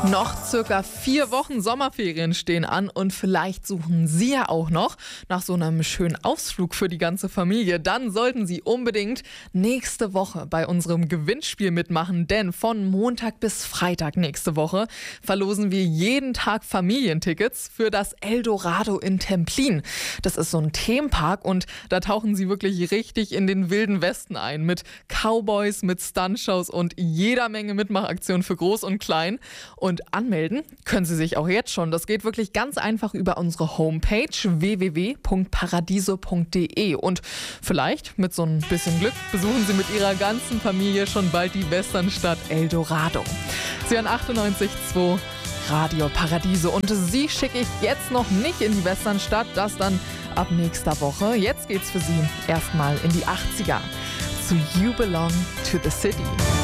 Noch circa 4 Wochen Sommerferien stehen an und vielleicht suchen Sie ja auch noch nach so einem schönen Ausflug für die ganze Familie. Dann sollten Sie unbedingt nächste Woche bei unserem Gewinnspiel mitmachen, denn von Montag bis Freitag nächste Woche verlosen wir jeden Tag Familientickets für das Eldorado in Templin. Das ist so ein Themenpark und da tauchen Sie wirklich richtig in den wilden Westen ein mit Cowboys, mit Stuntshows und jeder Menge Mitmachaktionen für Groß und Klein. Und anmelden können Sie sich auch jetzt schon. Das geht wirklich ganz einfach über unsere Homepage www.paradiso.de. Und vielleicht mit so ein bisschen Glück besuchen Sie mit Ihrer ganzen Familie schon bald die Westernstadt Eldorado. Sie hören 98.2 Radio Paradiso. Und Sie schicke ich jetzt noch nicht in die Westernstadt, das dann ab nächster Woche. Jetzt geht's für Sie erstmal in die 80er zu You Belong to the City.